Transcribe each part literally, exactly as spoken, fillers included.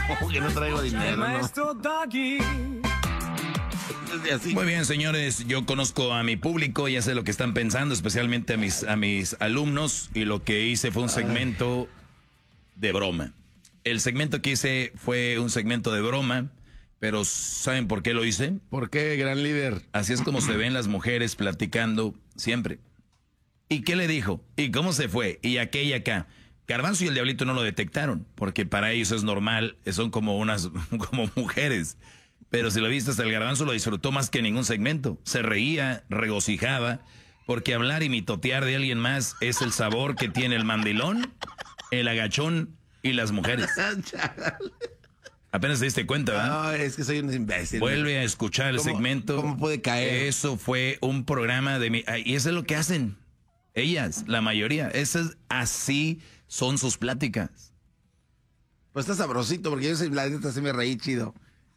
¿Cómo que no traigo dinero? Maestro Doggy. Muy bien, señores, yo conozco a mi público, ya sé lo que están pensando, especialmente a mis, a mis alumnos, y lo que hice fue un segmento de broma. El segmento que hice fue un segmento de broma, pero ¿saben por qué lo hice? ¿Por qué, gran líder? Así es como se ven las mujeres platicando siempre. ¿Y qué le dijo? ¿Y cómo se fue? ¿Y aquella y acá? Garbanzo y el Diablito no lo detectaron, porque para ellos es normal, son como unas como mujeres. Pero si lo viste, hasta el Garbanzo lo disfrutó más que ningún segmento. Se reía, regocijaba, porque hablar y mitotear de alguien más es el sabor que tiene el mandilón, el agachón y las mujeres. Apenas te diste cuenta, ¿verdad? No, es que soy un imbécil. Vuelve a escuchar el segmento. ¿Cómo puede caer? Eso fue un programa de mi... Y eso es lo que hacen ellas, la mayoría. Eso es, así son sus pláticas. Pues está sabrosito, porque yo soy la neta, se me reí chido.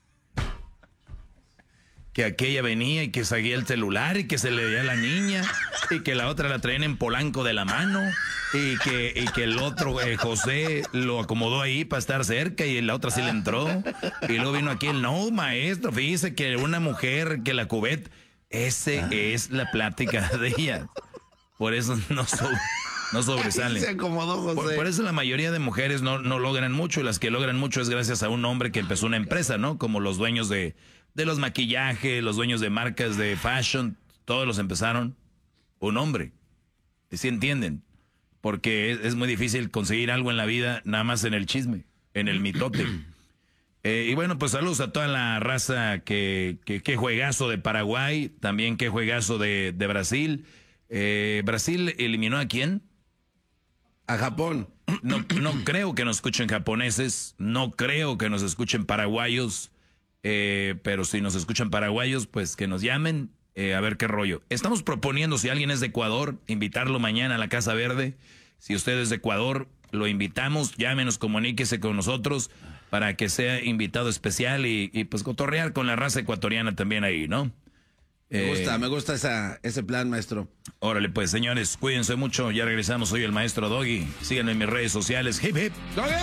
Que aquella venía y que seguía el celular y que se le veía a la niña y que la otra la traían en Polanco de la mano y que, y que el otro, eh, José, lo acomodó ahí para estar cerca y la otra sí le entró. Y luego vino aquí el, no, maestro, fíjese que una mujer, que la cubet, ese es la plática de ella. Por eso no, so, no sobresale. Se acomodó, José. Por, por eso la mayoría de mujeres no, no logran mucho, y las que logran mucho es gracias a un hombre que empezó una empresa, ¿no? Como los dueños de... de los maquillajes, los dueños de marcas de fashion, todos los empezaron un hombre. ¿Y sí entienden? Porque es, es muy difícil conseguir algo en la vida nada más en el chisme, en el mitote. Eh, y bueno, pues saludos a toda la raza, que, que, que juegazo de Paraguay, también que juegazo de, de Brasil. Eh, ¿Brasil eliminó a quién? A Japón. No, no creo que nos escuchen japoneses, no creo que nos escuchen paraguayos. Eh, pero si nos escuchan paraguayos, pues que nos llamen, eh, a ver qué rollo. Estamos proponiendo, si alguien es de Ecuador, invitarlo mañana a la Casa Verde. Si usted es de Ecuador, lo invitamos, llámenos, comuníquese con nosotros para que sea invitado especial y, y pues cotorrear con la raza ecuatoriana también ahí, ¿no? Me eh, gusta, me gusta esa, ese plan, maestro. Órale, pues, señores, cuídense mucho, ya regresamos. Soy el maestro Doggy, síganme en mis redes sociales. Hip hip Doggy.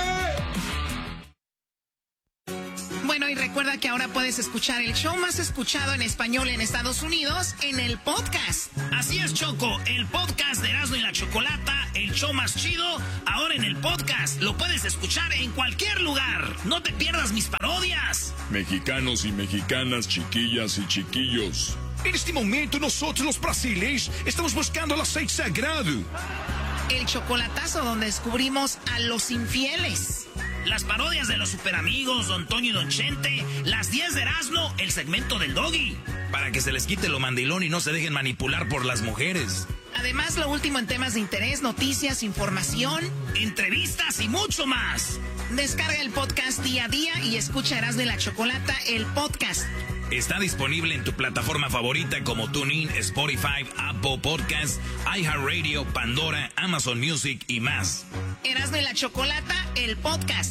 Bueno, y recuerda que ahora puedes escuchar el show más escuchado en español en Estados Unidos en el podcast. Así es, Choco, el podcast de Erasmo y la Chocolata, el show más chido, ahora en el podcast. Lo puedes escuchar en cualquier lugar. No te pierdas mis parodias. Mexicanos y mexicanas, chiquillas y chiquillos. En este momento nosotros los brasileños estamos buscando el aceite sagrado. El chocolatazo, donde descubrimos a los infieles. Las parodias de los superamigos, Don Toño y Don Chente, las diez de Erasmo, el segmento del Doggy. Para que se les quite lo mandilón y no se dejen manipular por las mujeres. Además, lo último en temas de interés, noticias, información, entrevistas y mucho más. Descarga el podcast día a día y escucha Erasmo y la Chocolata, el podcast. Está disponible en tu plataforma favorita como TuneIn, Spotify, Apple Podcasts, iHeartRadio, Pandora, Amazon Music y más. Erasmo y la Chocolata, el podcast.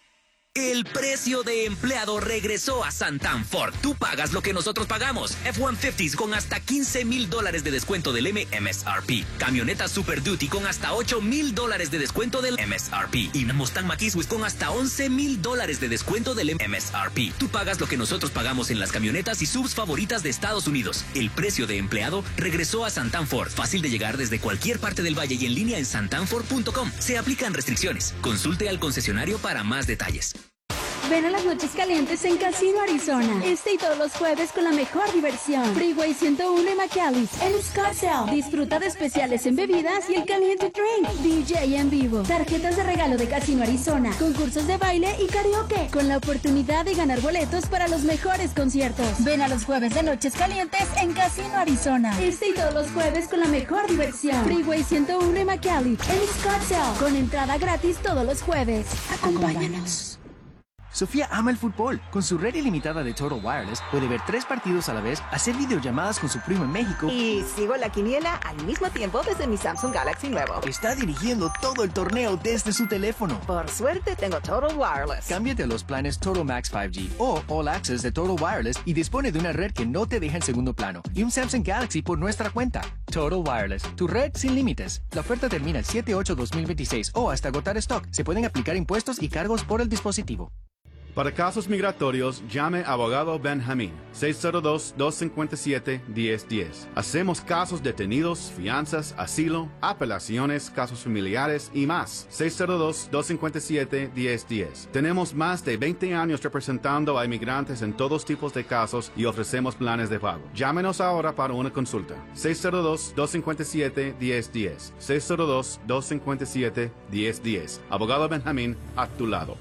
El precio de empleado regresó a Santan Ford. Tú pagas lo que nosotros pagamos. F ciento cincuenta con hasta quince mil dólares de descuento del M S R P. Camioneta Super Duty con hasta ocho mil dólares de descuento del M S R P. Y una Mustang Mach-E con hasta once mil dólares de descuento del M S R P. Tú pagas lo que nosotros pagamos en las camionetas y subs favoritas de Estados Unidos. El precio de empleado regresó a Santan Ford. Fácil de llegar desde cualquier parte del valle y en línea en santan ford punto com. Se aplican restricciones. Consulte al concesionario para más detalles. Ven a las noches calientes en Casino Arizona. Este y todos los jueves con la mejor diversión. Freeway ciento uno y McAllis en Scottsdale. Disfruta de especiales en bebidas y el caliente drink. D J en vivo. Tarjetas de regalo de Casino Arizona. Concursos de baile y karaoke. Con la oportunidad de ganar boletos para los mejores conciertos. Ven a los jueves de noches calientes en Casino Arizona. Este y todos los jueves con la mejor diversión. Freeway ciento uno y McAllis en Scottsdale. Con entrada gratis todos los jueves. Acompáñanos. Sofía ama el fútbol. Con su red ilimitada de Total Wireless puede ver tres partidos a la vez, hacer videollamadas con su primo en México y sigo la quiniela al mismo tiempo desde mi Samsung Galaxy nuevo. Está dirigiendo todo el torneo desde su teléfono. Por suerte tengo Total Wireless. Cámbiate a los planes Total Max cinco G o All Access de Total Wireless y dispone de una red que no te deja en segundo plano y un Samsung Galaxy por nuestra cuenta. Total Wireless, tu red sin límites. La oferta termina el siete ocho dos mil veintiséis o hasta agotar stock. Se pueden aplicar impuestos y cargos por el dispositivo. Para casos migratorios, llame a Abogado Benjamín, seis cero dos, dos cinco siete, uno cero uno cero. Hacemos casos detenidos, fianzas, asilo, apelaciones, casos familiares y más. seis cero dos, dos cinco siete, uno cero uno cero. Tenemos más de veinte años representando a inmigrantes en todos tipos de casos y ofrecemos planes de pago. Llámenos ahora para una consulta. seis cero dos, dos cinco siete, uno cero uno cero. seis cero dos, dos cinco siete, uno cero uno cero. Abogado Benjamín, a tu lado.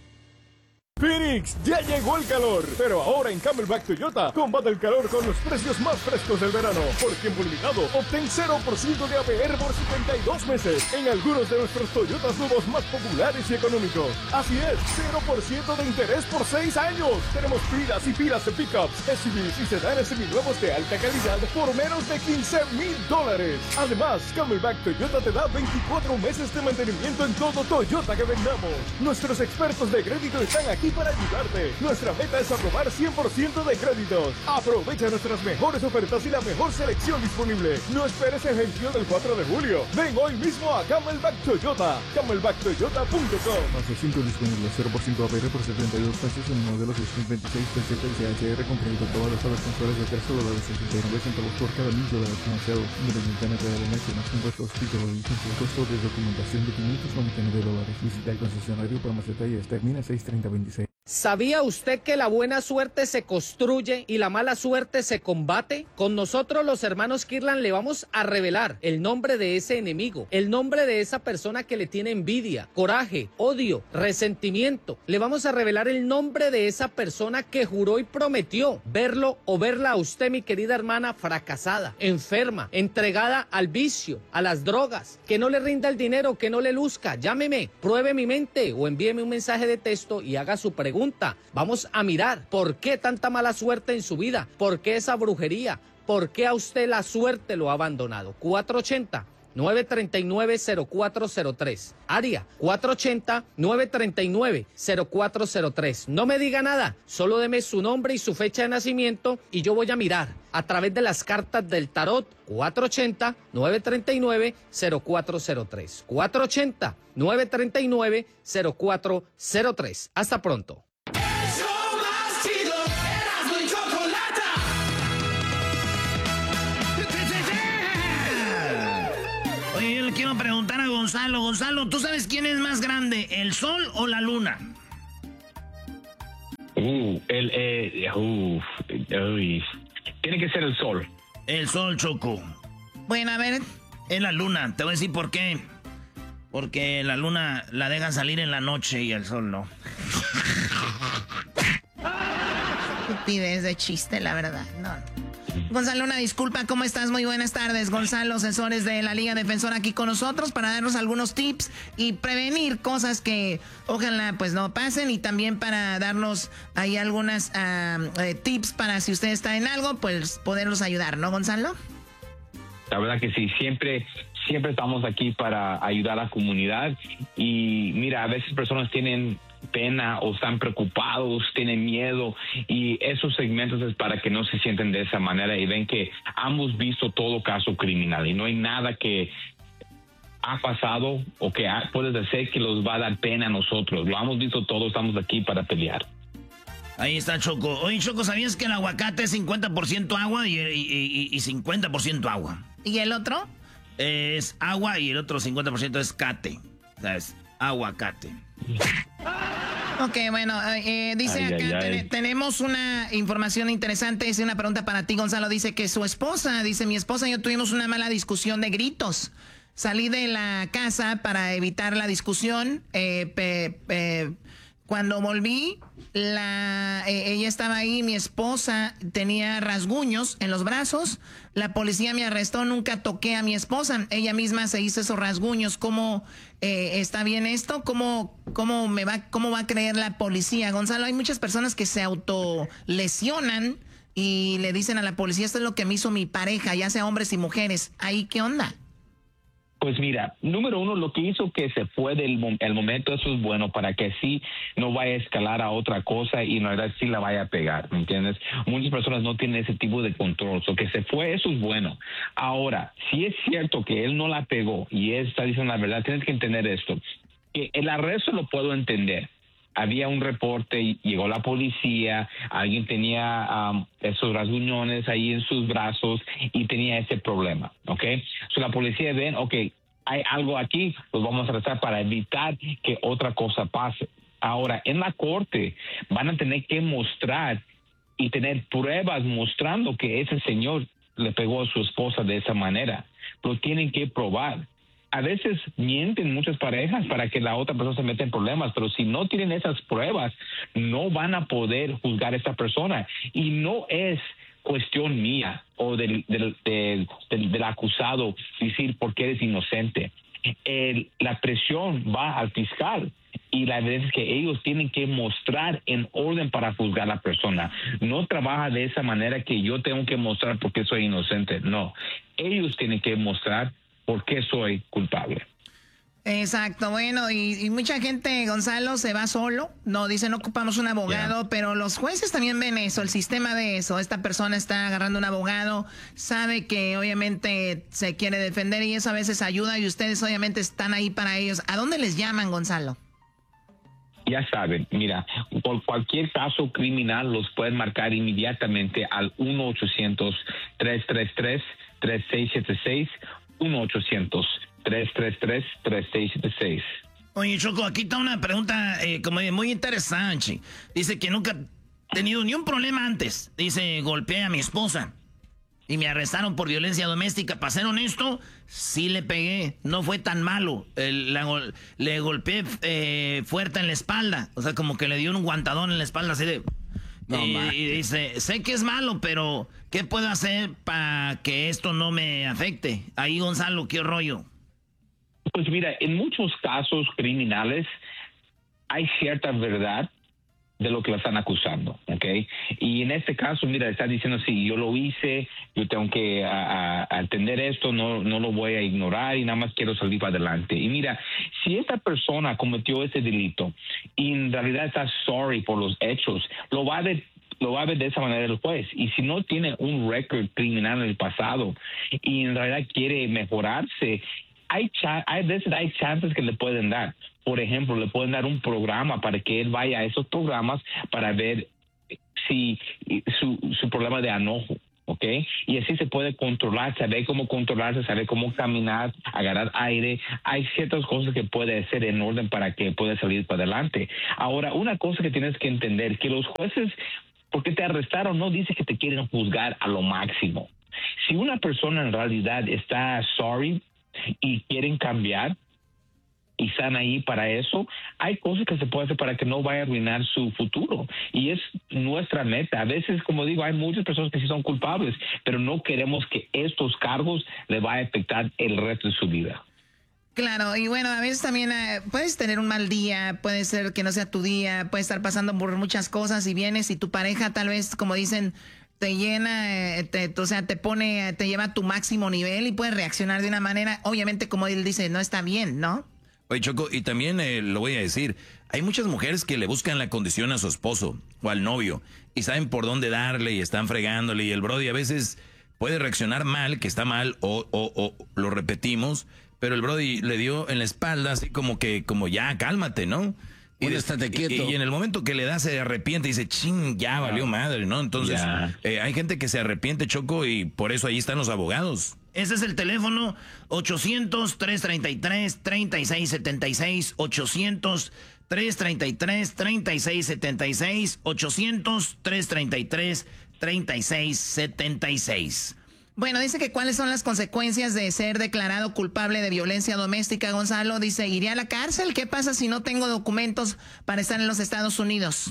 Phoenix, ya llegó el calor, pero ahora en Camelback Toyota combate el calor con los precios más frescos del verano. Por tiempo limitado, obtén cero por ciento de A P R por setenta y dos meses en algunos de nuestros Toyotas nuevos más populares y económicos. Así es, cero por ciento de interés por seis años. Tenemos pilas y pilas de pickups, S U Vs y sedanes seminuevos de alta calidad por menos de quince mil dólares. Además, Camelback Toyota te da veinticuatro meses de mantenimiento en todo Toyota que vendamos. Nuestros expertos de crédito están aquí para ayudarte. Nuestra meta es aprobar cien por ciento de créditos. Aprovecha nuestras mejores ofertas y la mejor selección disponible. No esperes el gentío del cuatro de julio. Ven hoy mismo a Camelback Toyota. Camelback Toyota punto com. Fase cinco disponible, cero por ciento A P R por setenta y dos pesos en el modelo dos mil veintiséis P Z y C H R con crédito todas las horas mensuales de tres dólares sesenta y nueve centavos por cada mil dólares financiado. Independientemente de la leche, más impuestos, título de licencia, el costo de documentación de quinientos noventa y nueve dólares. Visita el concesionario para más detalles. Termina seis treinta veintiséis. ¿Sabía usted que la buena suerte se construye y la mala suerte se combate? Con nosotros los hermanos Kirlan le vamos a revelar el nombre de ese enemigo, el nombre de esa persona que le tiene envidia, coraje, odio, resentimiento. Le vamos a revelar el nombre de esa persona que juró y prometió verlo o verla a usted, mi querida hermana, fracasada, enferma, entregada al vicio, a las drogas, que no le rinda el dinero, que no le luzca. Llámeme, pruebe mi mente o envíeme un mensaje de texto y haga su pregunta. Vamos a mirar por qué tanta mala suerte en su vida, por qué esa brujería, por qué a usted la suerte lo ha abandonado. cuatro ochenta, nueve treinta y nueve, cero cuatro cero tres. Área cuatro ochenta, nueve treinta y nueve, cero cuatro cero tres. No me diga nada, solo deme su nombre y su fecha de nacimiento y yo voy a mirar a través de las cartas del tarot. Cuatro ochenta, nueve treinta y nueve, cero cuatro cero tres. cuatro ochenta, nueve treinta y nueve, cero cuatro cero tres. Hasta pronto. Oye, yo le quiero preguntar a Gonzalo. Gonzalo, ¿tú sabes quién es más grande, el sol o la luna? Uh, el, eh, uh, uy. Tiene que ser el sol. El sol, Choco. Bueno, a ver, es la luna. Te voy a decir por qué. Porque la luna la dejan salir en la noche y el sol no. Estupidez de chiste, la verdad. No. Gonzalo, una disculpa, ¿cómo estás? Muy buenas tardes. Gonzalo, asesores de la Liga Defensora aquí con nosotros para darnos algunos tips y prevenir cosas que ojalá pues no pasen y también para darnos ahí algunas uh, eh, tips para si usted está en algo, pues poderlos ayudar, ¿no, Gonzalo? La verdad que sí, siempre, siempre estamos aquí para ayudar a la comunidad y mira, a veces personas tienen pena o están preocupados, tienen miedo y esos segmentos es para que no se sienten de esa manera y ven que hemos visto todo caso criminal y no hay nada que ha pasado o que ha, puedes hacer que los va a dar pena a nosotros. Lo hemos visto todo, estamos aquí para pelear. Ahí está, Choco. Oye, Choco, ¿sabías que el aguacate es cincuenta por ciento agua y, y, y, y cincuenta por ciento agua? ¿Y el otro? Es agua y el otro cincuenta por ciento es cate. O sea, es aguacate. Ok, bueno, eh, dice ay, acá, ay, ay. Ten, tenemos una información interesante, dice una pregunta para ti, Gonzalo, dice que su esposa, dice, mi esposa y yo tuvimos una mala discusión de gritos. Salí de la casa para evitar la discusión, eh, pe, pe, cuando volví, la, eh, ella estaba ahí, mi esposa tenía rasguños en los brazos, la policía me arrestó, nunca toqué a mi esposa, ella misma se hizo esos rasguños. ¿Cómo eh, está bien esto? ¿Cómo, cómo, me va, ¿Cómo va a creer la policía? Gonzalo, hay muchas personas que se autolesionan y le dicen a la policía, esto es lo que me hizo mi pareja, ya sea hombres y mujeres. ¿Ahí qué onda? Pues mira, número uno, lo que hizo que se fue del el momento, eso es bueno para que así no vaya a escalar a otra cosa y en realidad sí la vaya a pegar, ¿me entiendes? Muchas personas no tienen ese tipo de control, so que se fue, eso es bueno. Ahora, si es cierto que él no la pegó y él está diciendo la verdad, tienes que entender esto, que el arresto lo puedo entender, había un reporte, y llegó la policía, alguien tenía um, esos rasguñones ahí en sus brazos y tenía ese problema, ¿ok? So la policía ven, ok, hay algo aquí, pues vamos a tratar para evitar que otra cosa pase. Ahora, en la corte van a tener que mostrar y tener pruebas mostrando que ese señor le pegó a su esposa de esa manera. Lo tienen que probar. A veces mienten muchas parejas para que la otra persona se meta en problemas, pero si no tienen esas pruebas, no van a poder juzgar a esta persona. Y no es cuestión mía o del, del, del, del, del acusado decir por qué eres inocente. El, la presión va al fiscal y la evidencia es que ellos tienen que mostrar en orden para juzgar a la persona. No trabaja de esa manera que yo tengo que mostrar por qué soy inocente. No, ellos tienen que mostrar por qué soy culpable. Exacto, bueno, y, y mucha gente, Gonzalo, se va solo, no, dice no ocupamos un abogado, yeah. Pero los jueces también ven eso, el sistema de eso, esta persona está agarrando un abogado, sabe que obviamente se quiere defender y eso a veces ayuda y ustedes obviamente están ahí para ellos. ¿A dónde les llaman, Gonzalo? Ya saben, mira, por cualquier caso criminal los pueden marcar inmediatamente al uno ochocientos, tres tres tres, tres seis siete seis, uno ochocientos, tres tres tres, tres seis siete seis. Oye, Choco, aquí está una pregunta eh, como muy interesante. Dice que nunca ha tenido ni un problema antes. Dice, golpeé a mi esposa y me arrestaron por violencia doméstica. Para ser honesto, sí le pegué. No fue tan malo. El, la, le golpeé eh, fuerte en la espalda. O sea, como que le dio un guantadón en la espalda así de... No, y, y dice, sé que es malo, pero ¿qué puedo hacer para que esto no me afecte? Ahí, Gonzalo, ¿qué rollo? Pues mira, en muchos casos criminales hay cierta verdad de lo que la están acusando, ¿ok? Y en este caso, mira, está diciendo, sí, yo lo hice, yo tengo que a, a atender esto, no, no lo voy a ignorar y nada más quiero salir para adelante. Y mira, si esta persona cometió ese delito y en realidad está sorry por los hechos, lo va a ver lo va a ver de esa manera el juez. Y si no tiene un récord criminal en el pasado y en realidad quiere mejorarse, hay, cha- hay veces hay chances que le pueden dar. Por ejemplo, le pueden dar un programa para que él vaya a esos programas para ver si su, su problema de enojo, ¿ok? Y así se puede controlar, saber cómo controlarse, saber cómo caminar, agarrar aire. Hay ciertas cosas que puede hacer en orden para que pueda salir para adelante. Ahora, una cosa que tienes que entender, que los jueces, porque te arrestaron, no dice que te quieren juzgar a lo máximo. Si una persona en realidad está sorry y quieren cambiar, y están ahí para eso, hay cosas que se puede hacer para que no vaya a arruinar su futuro. Y es nuestra meta. A veces, como digo, hay muchas personas que sí son culpables, pero no queremos que estos cargos le vayan a afectar el resto de su vida. Claro, y bueno, a veces también eh, puedes tener un mal día, puede ser que no sea tu día, puedes estar pasando por muchas cosas y vienes y tu pareja tal vez, como dicen, te llena, te, o sea, te pone, te lleva a tu máximo nivel y puedes reaccionar de una manera, obviamente, como él dice, no está bien, ¿no? Oye, Choco, y también eh, lo voy a decir, hay muchas mujeres que le buscan la condición a su esposo o al novio y saben por dónde darle y están fregándole y el brody a veces puede reaccionar mal, que está mal, o, o, o lo repetimos, pero el brody le dio en la espalda así como que, como ya, cálmate, ¿no? Y, de, estate quieto. Y, y en el momento que le da se arrepiente y dice, ching, ya valió madre, ¿no? Entonces, eh, hay gente que se arrepiente, Choco, y por eso ahí están los abogados. Ese es el teléfono ochocientos, tres treinta y tres, treinta y seis setenta y seis, ochocientos, tres treinta y tres, treinta y seis setenta y seis, ochocientos, tres treinta y tres, treinta y seis setenta y seis. Bueno, dice que cuáles son las consecuencias de ser declarado culpable de violencia doméstica, Gonzalo. Dice, ¿iré a la cárcel? ¿Qué pasa si no tengo documentos para estar en los Estados Unidos?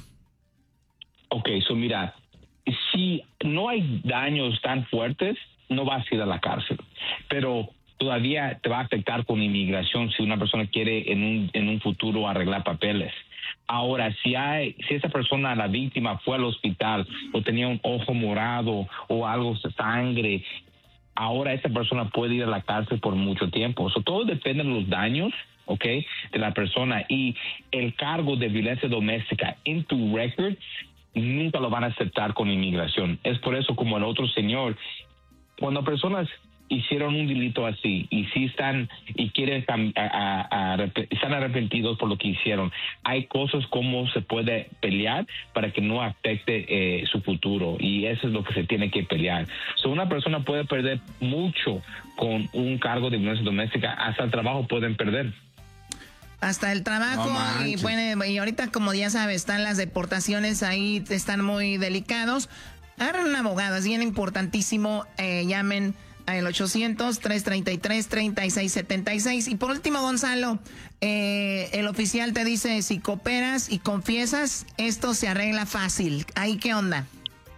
Ok, so mira, si no hay daños tan fuertes, no vas a ir a la cárcel, pero todavía te va a afectar con inmigración si una persona quiere en un, en un futuro arreglar papeles. Ahora, si hay, si esa persona, la víctima, fue al hospital o tenía un ojo morado o algo de sangre, ahora esa persona puede ir a la cárcel por mucho tiempo. So, todo depende de los daños, ¿ok?, de la persona, y el cargo de violencia doméstica en tu récord nunca lo van a aceptar con inmigración. Es por eso, como el otro señor, cuando personas hicieron un delito así y sí están y quieren a, a, a, están arrepentidos por lo que hicieron, hay cosas como se puede pelear para que no afecte eh, su futuro, y eso es lo que se tiene que pelear. So, una persona puede perder mucho con un cargo de violencia doméstica, hasta el trabajo pueden perder. Hasta el trabajo, no y bueno, y ahorita como ya sabes, están las deportaciones ahí, están muy delicados. Agarren un abogado, es bien importantísimo, eh, llamen al ochocientos, trescientos treinta y tres, treinta y seis setenta y seis. Y por último, Gonzalo, eh, el oficial te dice, si cooperas y confiesas, esto se arregla fácil. ¿Ahí qué onda?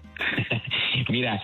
Mira,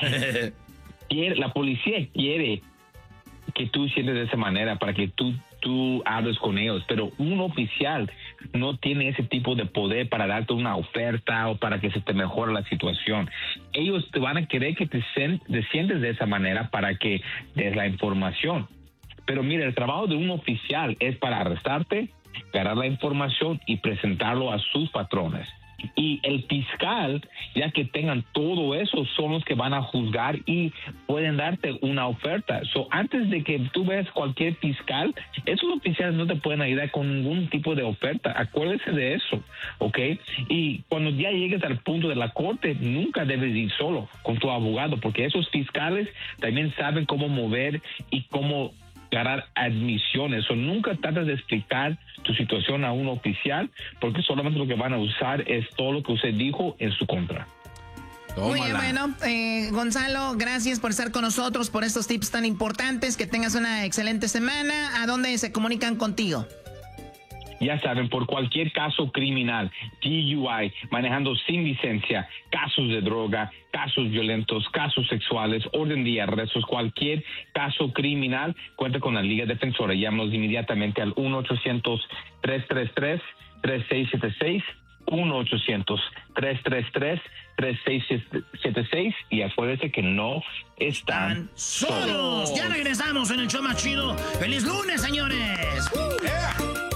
la policía quiere que tú sientes de esa manera para que tú, tú hables con ellos, pero un oficial no tiene ese tipo de poder para darte una oferta o para que se te mejore la situación. Ellos te van a querer que te, sen, te sientes de esa manera para que des la información. Pero mira, el trabajo de un oficial es para arrestarte, ganar la información y presentarlo a sus patrones. Y el fiscal, ya que tengan todo eso, son los que van a juzgar y pueden darte una oferta. So, antes de que tú veas cualquier fiscal, esos oficiales no te pueden ayudar con ningún tipo de oferta. Acuérdese de eso, ¿ok? Y cuando ya llegues al punto de la corte, nunca debes ir solo con tu abogado, porque esos fiscales también saben cómo mover y cómo ganar admisiones. O nunca tratas de explicar tu situación a un oficial, porque solamente lo que van a usar es todo lo que usted dijo en su contra. Muy bien, bueno, eh, Gonzalo, gracias por estar con nosotros, por estos tips tan importantes. Que tengas una excelente semana. ¿A dónde se comunican contigo? Ya saben, por cualquier caso criminal, D U I, manejando sin licencia, casos de droga, casos violentos, casos sexuales, orden de arrestos, cualquier caso criminal, cuenta con la Liga Defensora. Llámanos inmediatamente al uno ochocientos, tres tres tres, tres seis siete seis, uno ochocientos, tres tres tres, tres seis siete seis, y acuérdense que no están solos. Ya regresamos en el show más chido. ¡Feliz lunes, señores! Uh, yeah.